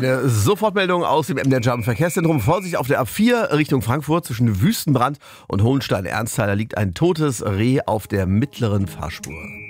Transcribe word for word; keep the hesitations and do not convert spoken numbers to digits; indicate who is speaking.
Speaker 1: Eine Sofortmeldung aus dem M D R Verkehrszentrum. Vorsicht auf der A vier Richtung Frankfurt zwischen Wüstenbrand und Hohenstein-Ernsthal. Da liegt ein totes Reh auf der mittleren Fahrspur.